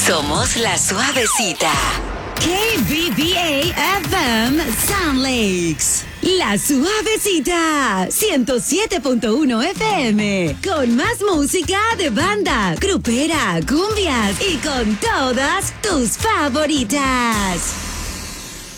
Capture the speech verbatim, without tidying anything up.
Somos la suavecita. K B B A F M Sound Lakes. La Suavecita, ciento siete punto uno F M, con más música de banda, grupera, cumbias y con todas tus favoritas.